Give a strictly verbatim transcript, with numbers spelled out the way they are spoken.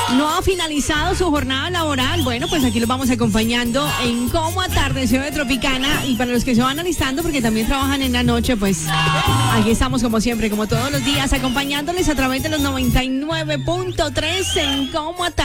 no ha finalizado su jornada laboral, bueno, pues aquí los vamos acompañando en Cómo Atardeció de Tropicana. Y para los que se van alistando, porque también trabajan en la noche, pues aquí estamos como siempre, como todos los días, acompañándoles a través de los noventa y nueve punto tres en Cómo Atardeció.